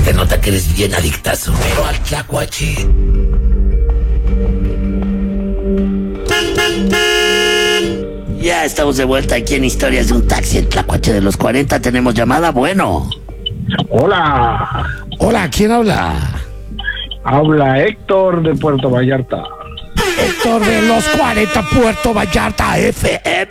te nota que eres bien adictazo. Pero al tlacuache. Ya estamos de vuelta aquí en Historias de un Taxi, el tlacuache de los 40. Tenemos llamada, bueno. Hola, Hola, ¿quién habla? habla Héctor de Puerto Vallarta. Héctor de los 40, Puerto Vallarta, FM.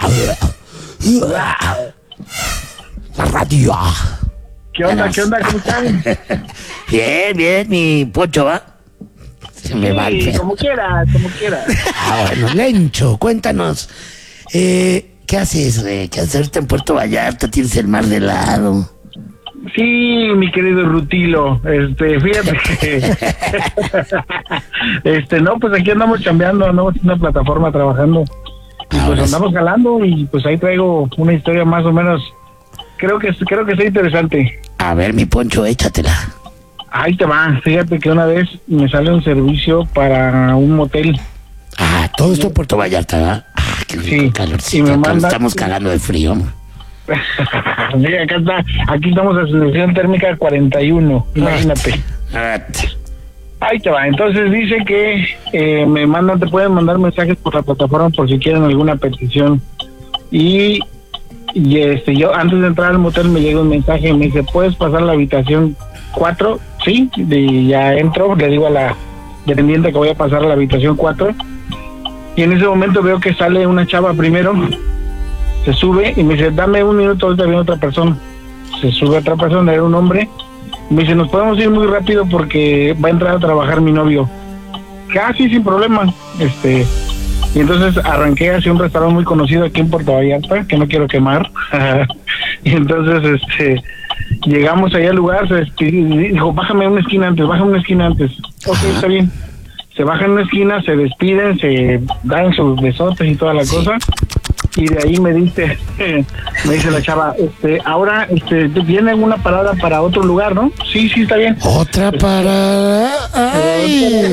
La radio. ¿Qué onda? ¿Qué onda? ¿Cómo están? Bien, bien, mi Poncho, ¿va? Se me va el Sí, pedo. como quieras, como quieras. Bueno, Lencho, cuéntanos. ¿Qué haces, güey? ¿Qué haces ahorita en Puerto Vallarta? ¿Tienes el mar de lado? Sí, mi querido Rutilo, fíjate que, no, pues aquí andamos chambeando, andamos en una plataforma trabajando, y pues Ahora sí. andamos jalando, y pues ahí traigo una historia más o menos, creo que está interesante. A ver, mi Poncho, échatela. Ahí te va, fíjate que una vez me sale un servicio para un motel. Ah, todo esto en Puerto Vallarta, ¿verdad? Ah, qué rico Sí, calorcito. y me Acá manda- estamos cagando de frío. Sí, aquí estamos a sensación térmica 41, imagínate. Ah, Ahí te va, entonces dice que te pueden mandar mensajes por la plataforma por si quieren alguna petición. Y yo antes de entrar al motel me llega un mensaje y me dice, ¿puedes pasar a la habitación 4? Sí, y ya entro, le digo a la dependiente que voy a pasar a la habitación 4. Y en ese momento veo que sale una chava primero, se sube y me dice, dame un minuto, ahorita viene otra persona. Se sube otra persona, era un hombre. Me dice, nos podemos ir muy rápido porque va a entrar a trabajar mi novio. Casi sin problema. Y entonces arranqué hacia un restaurante muy conocido aquí en Puerto Vallarta, que no quiero quemar. Y entonces llegamos allá al lugar, se despidió, dijo, bájame una esquina antes. Ok, está bien. Se bajan en una esquina, se despiden, se dan sus besotes y toda la cosa. Y de ahí me dice la chava, ahora ¿tiene alguna parada para otro lugar, no? Sí, está bien. Otra parada. Ay.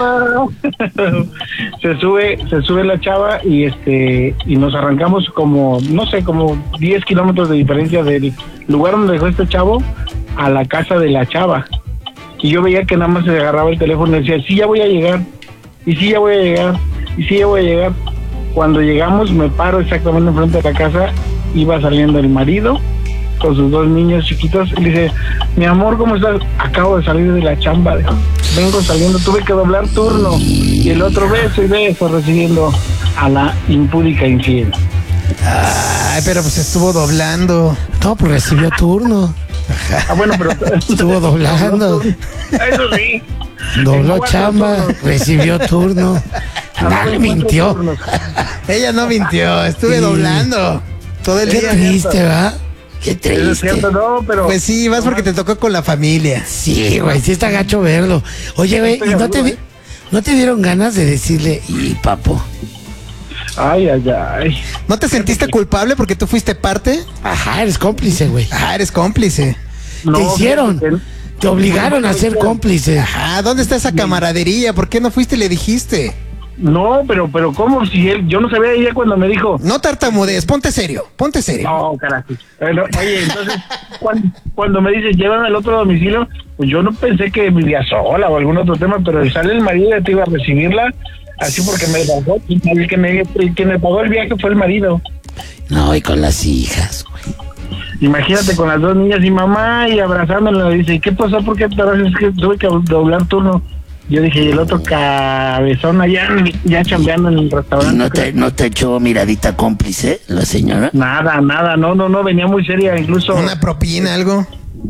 se sube la chava y nos arrancamos como 10 kilómetros de diferencia del lugar donde dejó este chavo a la casa de la chava. Y yo veía que nada más se agarraba el teléfono y decía, sí, ya voy a llegar, y sí, ya voy a llegar, y sí, ya voy a llegar. Cuando llegamos me paro exactamente enfrente de la casa, iba saliendo el marido con sus 2 niños chiquitos y le dice, mi amor, ¿cómo estás? Acabo de salir de la chamba, vengo saliendo, tuve que doblar turno, y el otro beso recibiendo a la impúdica infiel. Ay, pero pues estuvo doblando. No, pues recibió turno. Bueno, pero Estuvo doblando. eso sí. Dobló En 4 chamba, turnos. recibió turno. Dale, mintió. Ella no mintió, estuve Sí. doblando todo el Qué día. triste, ¿verdad? Qué Eso es triste. cierto, no, pero Pues sí, vas porque te tocó con la familia. Sí, güey, sí está gacho verlo. Oye, güey, ¿y no te dieron ganas de decirle, y papo? ay. ¿No te sentiste culpable porque tú fuiste parte? Ajá, eres cómplice, güey. Ah, eres cómplice. No, Te hicieron, fíjate, te obligaron a ser cómplice. Ah, ¿dónde está esa camaradería? ¿Por qué no fuiste y le dijiste? No, pero ¿cómo? Si yo no sabía ella cuando me dijo. No tartamudees, ponte serio, ponte serio. No, carajo. Oye, entonces, cuando me dice, llévame al otro domicilio, pues yo no pensé que vivía sola o algún otro tema, pero sale el marido y te iba a recibirla, así porque me bajó, y quien me pagó el viaje fue el marido. No, y con las hijas, güey. Imagínate con las 2 niñas y mamá y abrazándola, dice, ¿y qué pasó? ¿Por qué tardas? Es que tuve que doblar turno. Yo dije, y el otro cabezón allá ya chambeando en el ¿Y restaurante. no te echó miradita cómplice la señora? Nada, no, venía muy seria, incluso Una propina, algo.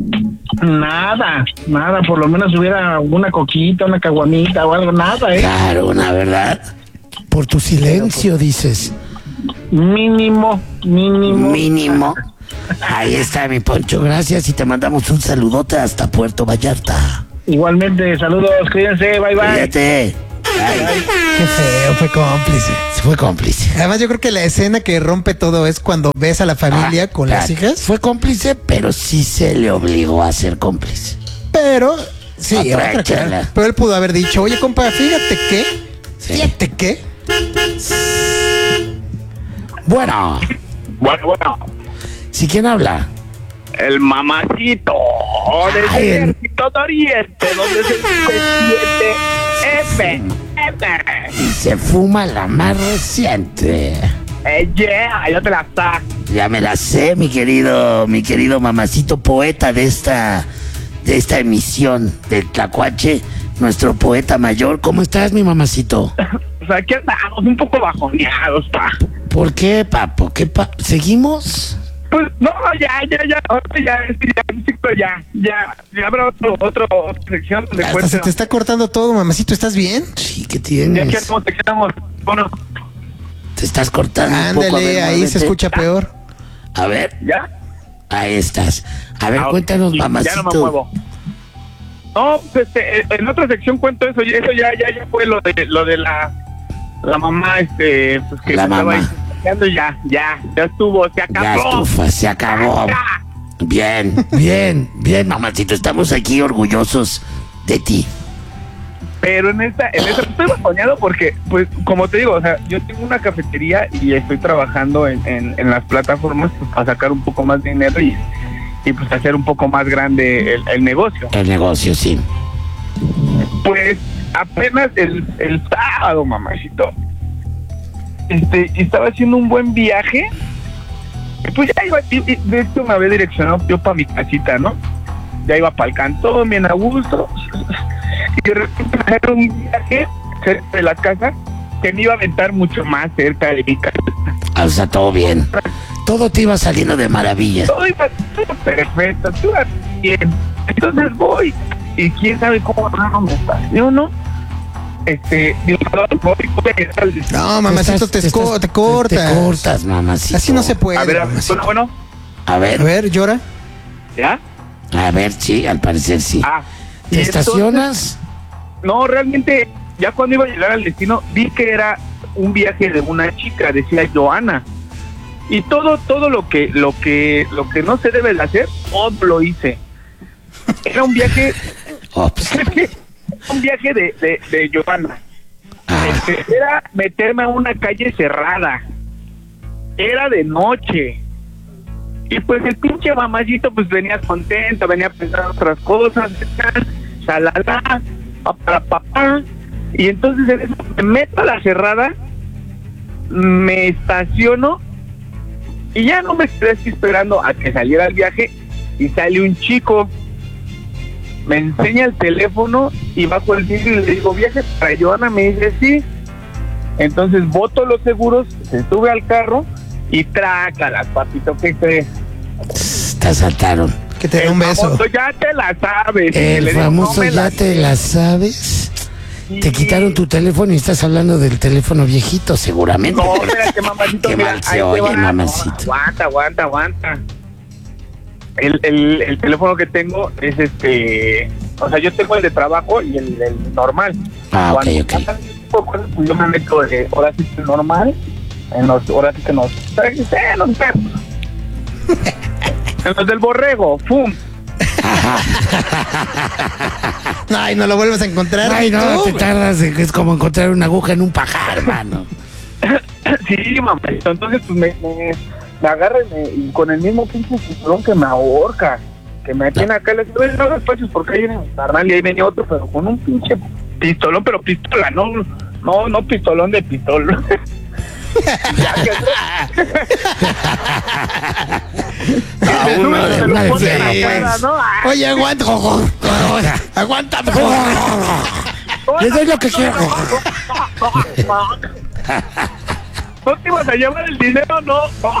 nada, por lo menos hubiera una coquita, una caguamita o algo, nada, Claro, la verdad. Por tu silencio, dices. mínimo. Mínimo. Ahí está, mi Poncho, gracias y te mandamos un saludote hasta Puerto Vallarta. Igualmente, saludos, cuídense, bye. Cuídate. Ay, Qué feo, fue cómplice. se fue cómplice. Además, yo creo que la escena que rompe todo es cuando ves a la familia Ah, con las hijas. Fue cómplice, pero sí se le obligó a ser cómplice. Pero, sí, Otra otra chela. cara. Pero él pudo haber dicho, oye, compa, fíjate Sí. que. Bueno, Bueno, ¿sí quién habla? el mamacito. desde Ay, el Ejército de Oriente, donde se siente y se fuma la más reciente. yeah, yo te la saco. Ya me la sé, mi querido mamacito poeta de esta emisión del Tlacuache, nuestro poeta mayor. ¿Cómo estás, mi mamacito? O sea, aquí andamos un poco bajoneados, pa. ¿Por qué, papo? ¿Seguimos? Pues no, ya, ahora ya habrá otra sección donde Hasta cuente. se te está cortando todo, mamacito. ¿Estás bien? Sí, ¿qué Ya tienes? que quedamos, bueno, Te estás cortando un poco. A Ándale, ver, ahí se muévete. escucha peor. A ver, ya. ahí estás. A ver, Ah, cuéntanos, sí, mamacito. Ya no me muevo. No, pues en otra sección cuento eso, ya fue lo de la mamá, pues que La me estaba mamá. iniciando, ya estuvo, se acabó. Ya estufa, se acabó. Ya. Bien, mamacito. Estamos aquí orgullosos de ti. Pero en esta estoy bajoneado porque, pues, como te digo, o sea, yo tengo una cafetería y estoy trabajando en las plataformas pues, para sacar un poco más de dinero y pues hacer un poco más grande el negocio. El negocio, sí. Pues apenas el sábado, mamacito, estaba haciendo un buen viaje. Y pues ya iba, y de hecho me había direccionado yo para mi casita, ¿no? Ya iba para el cantón, bien a gusto. Y de repente era un viaje cerca de la casa que me iba a aventar mucho más cerca de mi casa. O sea, todo bien. Todo te iba saliendo de maravilla. Todo iba perfecto, todo iba bien. Entonces voy, y quién sabe cómo raro me estaciono. Digo, voy a llegar al destino. No, mamacito, te cortas. Te cortas, mamacito. Así no se puede. A ver, mamacito. bueno, A A ver, ver, llora. ¿ya? sí, al parecer sí. Y ¿Te entonces, estacionas? no, realmente, ya cuando iba a llegar al destino, vi que era un viaje de una chica, decía Joana. Y todo lo que no se debe de hacer, todo lo hice. Era un viaje, Ops. un viaje de Joana. Ah, Era meterme a una calle cerrada. Era de noche. Y pues el pinche mamacito pues venía contento, venía pensando otras cosas, salala, papá. Y entonces en eso me meto a la cerrada, me estaciono y ya no me quedé así esperando a que saliera el viaje y sale un chico. Me enseña el teléfono y bajo el vidrio y le digo, ¿viaje para Joana? Me dice, sí. Entonces boto los seguros, se sube al carro y trácalas, papito, ¿qué crees? te asaltaron. Que te dé un beso. famoso ya te la sabes. El Le digo, famoso no me ya te la sabes. Sí. Te quitaron tu teléfono y estás hablando del teléfono viejito, seguramente. No, espérate, mamacito. Qué mira, mal se ahí te oye, va. mamacito. No, aguanta. El teléfono que tengo es o sea, yo tengo el de trabajo y el normal. Ah, ok, Cuando ok. pasan tipo de cosas, pues yo me meto de ahora sí que normal, ahora sí que nos perros. En los del borrego, ¡pum! Ay, no lo vuelves a encontrar. Ay, no, tú, te güey. tardas. Es como encontrar una aguja en un pajar, hermano. Sí, mamacito, entonces pues me agarra y con el mismo pinche cinturón que me ahorca, que me tiene acá, le digo, no despachos porque ahí viene mi carnal y ahí venía otro, pero con un pinche pistolón, pero pistola, no pistolón de pistol. Ya que Uno de una pone en la de cara, ¿no? Ay, Oye, aguanta. Aguántame. Le doy lo que quiero. ¿No te ibas a llevar el dinero? No.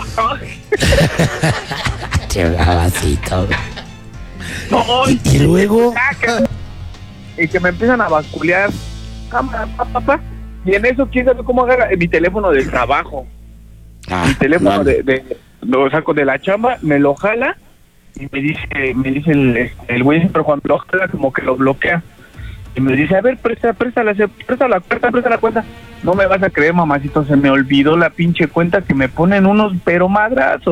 Che, babacito. No. Y luego, Y que me empiezan a basculear. Cámara, papá. Y en eso, quién sabe cómo agarra mi teléfono del trabajo. Mi teléfono lo saco de la chamba, me lo jala y me dice el güey, pero cuando lo jala como que lo bloquea. Y me dice, a ver, presta la cuenta. No me vas a creer, mamacito, se me olvidó la pinche cuenta que me ponen unos pero madrazos.